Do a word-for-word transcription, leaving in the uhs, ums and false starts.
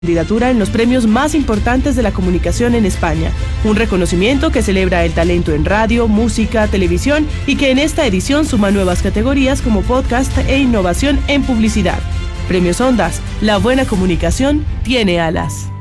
candidatura en los premios más importantes de la comunicación en España, un reconocimiento que celebra el talento en radio, música, televisión y que en esta edición suma nuevas categorías como podcast e innovación en publicidad. Premios Ondas, la buena comunicación tiene alas.